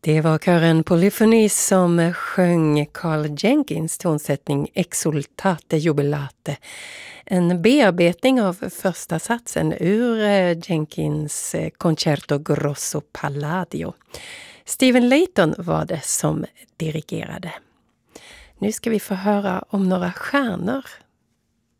Det var kören Polyphony som sjöng Carl Jenkins tonsättning Exultate Jubilate. En bearbetning av första satsen ur Jenkins Concerto Grosso Palladio. Stephen Layton var det som dirigerade. Nu ska vi få höra om några stjärnor